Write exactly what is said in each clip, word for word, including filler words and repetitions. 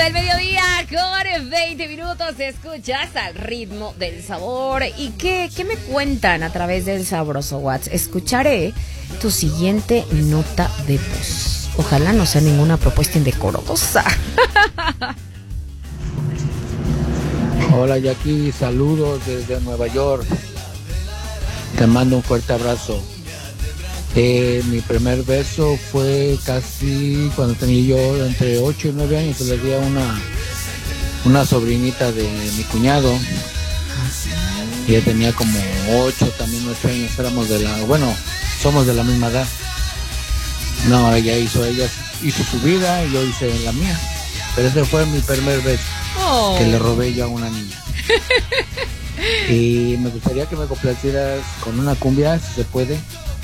del mediodía con veinte minutos. Escuchas al ritmo del sabor. ¿Y qué, qué me cuentan a través del sabroso WhatsApp? Escucharé tu siguiente nota de voz. Ojalá no sea ninguna propuesta indecorosa. Hola Jackie, saludos desde Nueva York. Te mando un fuerte abrazo. Eh, mi primer beso fue casi cuando tenía yo entre ocho y nueve años. Le di a una, una sobrinita de mi cuñado. Ella tenía como ocho, también ocho años. Éramos de la, bueno, somos de la misma edad. No, ella hizo, ella hizo su vida y yo hice la mía. Pero ese fue mi primer beso. Oh. Que le robé yo a una niña. Y me gustaría que me complacieras con una cumbia, si se puede.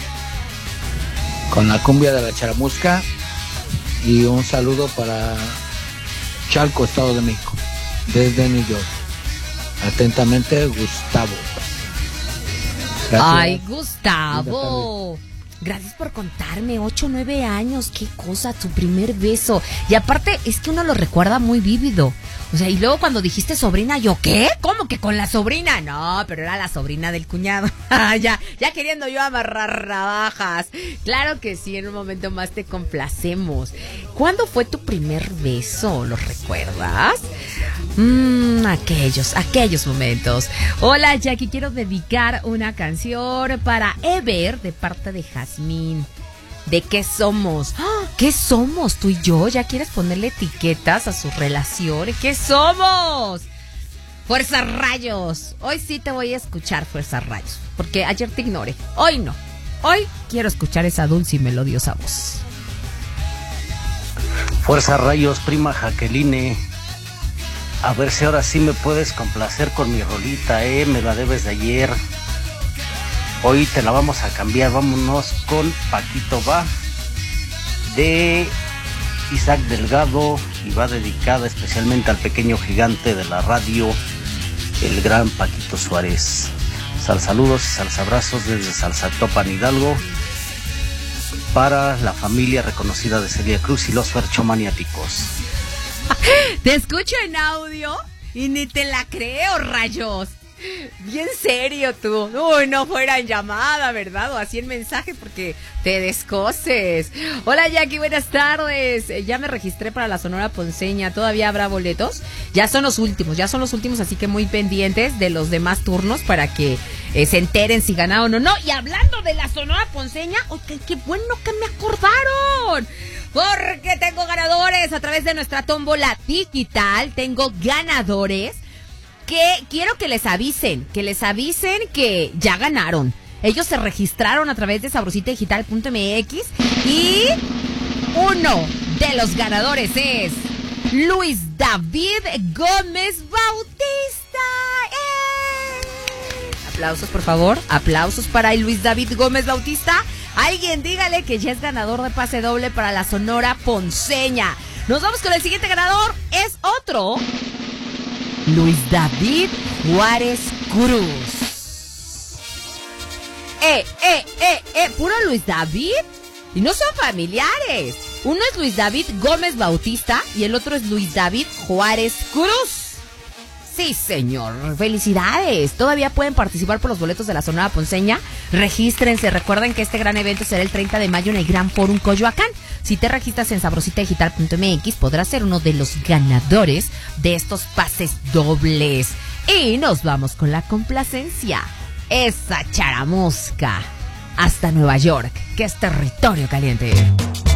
Con la cumbia de la Charamusca. Y un saludo para Chalco, Estado de México, desde New York. Atentamente, Gustavo. Gracias. Ay, Gustavo. Gracias por contarme, ocho, nueve años, qué cosa, tu primer beso. Y aparte, es que uno lo recuerda muy vívido. O sea, y luego cuando dijiste sobrina, yo, ¿qué? ¿Cómo que con la sobrina? No, pero era la sobrina del cuñado. ya, ya queriendo yo amarrar navajas. Claro que sí, en un momento más te complacemos. ¿Cuándo fue tu primer beso? ¿Lo recuerdas? Mmm, aquellos, aquellos momentos. Hola, Jackie, quiero dedicar una canción para Ever de parte de Jazmín. ¿De qué somos? ¿Qué somos tú y yo? ¿Ya quieres ponerle etiquetas a su relación? ¿Qué somos? Fuerza Rayos. Hoy sí te voy a escuchar, Fuerza Rayos, porque ayer te ignoré. Hoy no. Hoy quiero escuchar esa dulce y melodiosa voz. Fuerza Rayos, prima Jacqueline. A ver si ahora sí me puedes complacer con mi rolita, eh. Me la debes de ayer. Hoy te la vamos a cambiar. Vámonos con Paquito Va, de Isaac Delgado, y va dedicada especialmente al pequeño gigante de la radio, el gran Paquito Suárez. Sal saludos y salsabrazos desde Salsatopan, Hidalgo, para la familia reconocida de Celia Cruz y los ferchomaniáticos. Te escucho en audio y ni te la creo, Rayos. Bien serio tú. Uy, no fuera en llamada, ¿verdad? O así en mensaje, porque te descoses. Hola Jackie, buenas tardes. Ya me registré para la Sonora Ponceña. ¿Todavía habrá boletos? Ya son los últimos, ya son los últimos, así que muy pendientes de los demás turnos para que eh, se enteren si ganaron o no. Y hablando de la Sonora Ponceña, oh, qué, qué bueno que me acordaron, porque tengo ganadores a través de nuestra tómbola digital. Tengo ganadores que quiero que les avisen, que les avisen que ya ganaron. Ellos se registraron a través de sabrosita digital punto m x y uno de los ganadores es Luis David Gómez Bautista. ¡Eh! Aplausos, por favor. Aplausos para Luis David Gómez Bautista. Alguien dígale que ya es ganador de pase doble para la Sonora Ponceña. Nos vamos con el siguiente ganador. Es otro Luis David Juárez Cruz. Eh, eh, eh, eh, puro Luis David. Y no son familiares. Uno es Luis David Gómez Bautista y el otro es Luis David Juárez Cruz. Sí, señor. Felicidades. Todavía pueden participar por los boletos de la Sonora Ponceña. Regístrense. Recuerden que este gran evento será el treinta de mayo en el Gran Fórum Coyoacán. Si te registras en sabrosita digital punto m x, podrás ser uno de los ganadores de estos pases dobles. Y nos vamos con la complacencia. Esa charamusca. Hasta Nueva York, que es territorio caliente.